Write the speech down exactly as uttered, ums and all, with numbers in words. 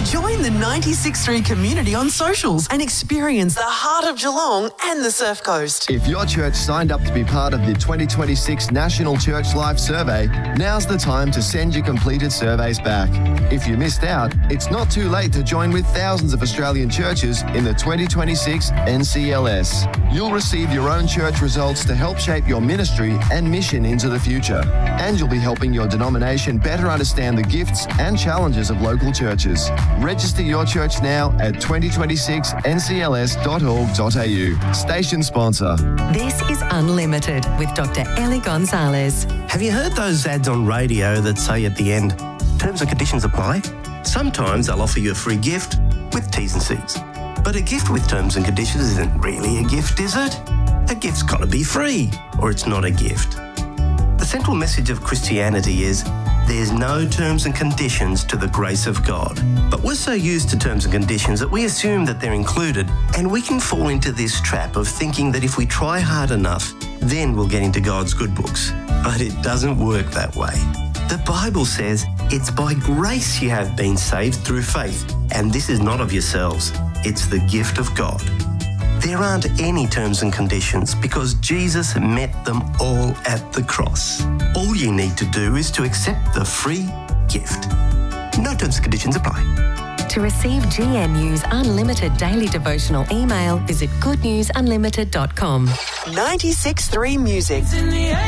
Join the ninety-six point three community on socials and experience the heart of Geelong and the Surf Coast. If your church signed up to be part of the twenty twenty-six National Church Life Survey, now's the time to send your completed surveys back. If you missed out, it's not too late to join with thousands of Australian churches in the twenty twenty-six N C L S. You'll receive your own church results to help shape your ministry and mission into the future. And you'll be helping your denomination better understand the gifts and challenges of local churches. Register your church now at twenty twenty-six N C L S dot org dot a u. Station sponsor. This is Unlimited with Doctor Ellie Gonzalez. Have you heard those ads on radio that say at the end, terms and conditions apply? Sometimes they'll offer you a free gift with T's and C's. But a gift with terms and conditions isn't really a gift, is it? A gift's got to be free, or it's not a gift. The central message of Christianity is there's no terms and conditions to the grace of God. But we're so used to terms and conditions that we assume that they're included, and we can fall into this trap of thinking that if we try hard enough, then we'll get into God's good books. But it doesn't work that way. The Bible says it's by grace you have been saved through faith, and this is not of yourselves. It's the gift of God. There aren't any terms and conditions because Jesus met them all at the cross. All you need to do is to accept the free gift. No terms and conditions apply. To receive G N U's unlimited daily devotional email, visit good news unlimited dot com. ninety-six point three Music.